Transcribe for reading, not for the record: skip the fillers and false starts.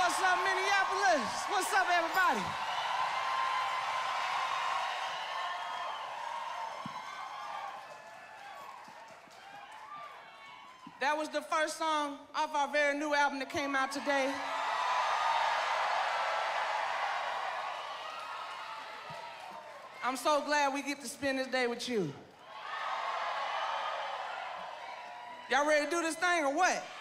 What's up, Minneapolis? What's up, everybody? That was the first song off our very new album that came out today. I'm so glad we get to spend this day with you. Y'all ready to do this thing or what?